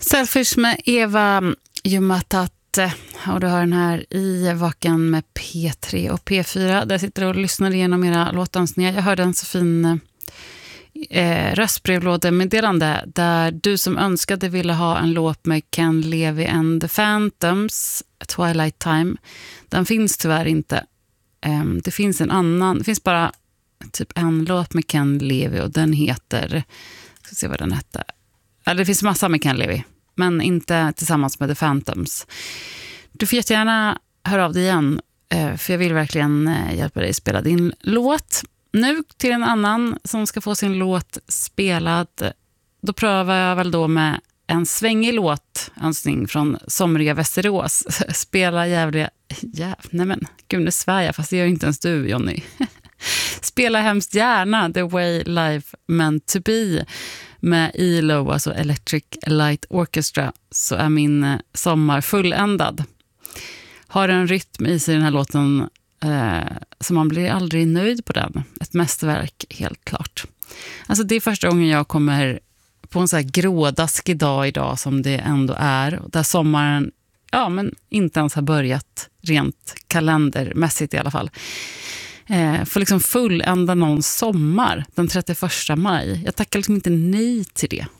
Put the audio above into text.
Selfish med Eva Jumatate. Och du har den här i Vaken med P3 och P4. Där sitter du och lyssnar igenom era låtönskningar. Jag hörde en så fin röstbrevlådemeddelande där du som önskade ville ha en låt med Ken Levy and the Phantoms, Twilight Time. Den finns tyvärr inte. Det finns en annan, det finns bara typ en låt med Ken Levy och den heter, ska se vad den hette. Eller det finns massa med Ken Levy, men inte tillsammans med The Phantoms. Du får jättegärna höra av dig igen, för jag vill verkligen hjälpa dig spela din låt. Nu till en annan som ska få sin låt spelad. Då prövar jag väl då med en svängig låt, önskning från somriga Västerås. Spela nej men, gud nu svär jag, fast det gör inte ens du, Jonny. Spela hemskt gärna The Way Life Meant To Be med ELO, alltså Electric Light Orchestra, så är min sommar fulländad. Har en rytm i sig den här låten, så man blir aldrig nöjd på den. Ett mästerverk, helt klart. Alltså det är första gången jag kommer på en så här grådaskig dag idag som det ändå är. Där sommaren, ja men inte ens har börjat rent kalendermässigt i alla fall. Får liksom fullända någon sommar den 31 maj. Jag tackar liksom inte nej till det.